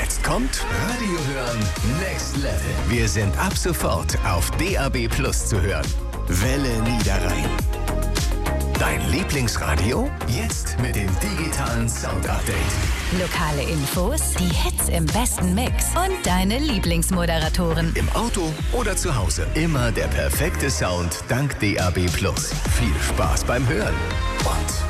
Jetzt kommt Radio Hören Next Level. Wir sind ab sofort auf DAB+ zu hören. Welle Niederrhein. Dein Lieblingsradio? Jetzt mit dem digitalen Sound-Update. Lokale Infos, die Hits im besten Mix und deine Lieblingsmoderatoren. Im Auto oder zu Hause. Immer der perfekte Sound dank DAB+. Viel Spaß beim Hören. Und